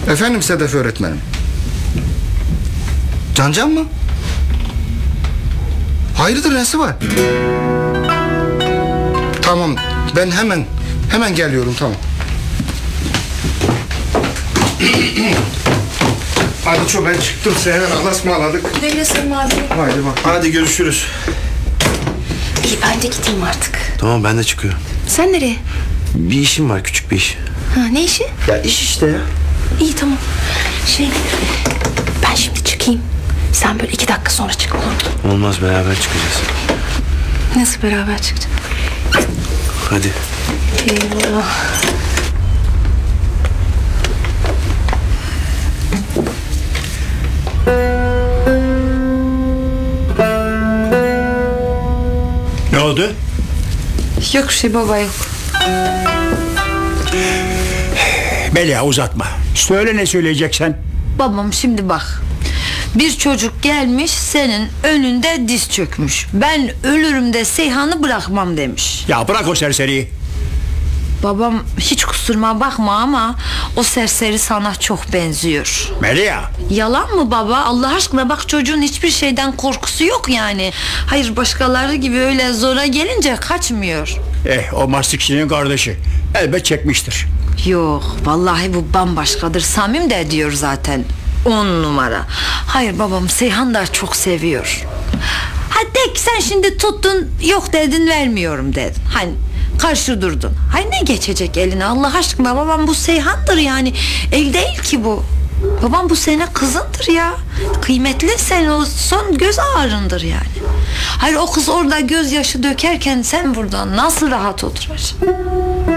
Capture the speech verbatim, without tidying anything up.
Efendim Sedef öğretmenim. Cancan mı? Hayırdır, nesi var? Tamam, ben hemen hemen geliyorum, tamam. Hadi çok, ben çıktım, Seher, Allah'a ısmarladık. Güle güle Selim abi. Haydi bak. Hadi görüşürüz. İyi, ben de gideyim artık. Tamam, ben de çıkıyorum. Sen nereye? Bir işim var, küçük bir iş. Ha, ne işi? Ya iş işte ya. İyi, tamam. Şey, ben şimdi çıkayım. Sen böyle iki dakika sonra çık, olur mu? Olmaz, beraber çıkacağız. Nasıl beraber çıkacağız? Hadi. Eyvallah. Ne oldu? Yok bir şey baba, yok. Melia, uzatma. Söyle ne söyleyeceksen. Babam şimdi bak. Bir çocuk gelmiş senin önünde diz çökmüş. Ben ölürüm de Seyhan'ı bırakmam demiş. Ya bırak o serseriyi. Babam hiç kusuruma bakma ama o serseri sana çok benziyor. Melia. Yalan mı baba? Allah aşkına bak, çocuğun hiçbir şeyden korkusu yok yani. Hayır, başkaları gibi öyle zora gelince kaçmıyor. Eh, o mastikçinin kardeşi. Elbet çekmiştir. Yok, vallahi bu bambaşkadır. Samim de diyor zaten. On numara. Hayır babam, Seyhan da çok seviyor. Ha de ki sen şimdi tuttun, yok dedin, vermiyorum dedin. Hani karşı durdun. Hay ne geçecek eline Allah aşkına babam, bu Seyhan'dır yani. El değil ki bu. Babam bu sene kızındır ya. Kıymetli, sen o son göz ağrındır yani. Hayır, o kız orada gözyaşı dökerken sen buradan nasıl rahat oturacaksın?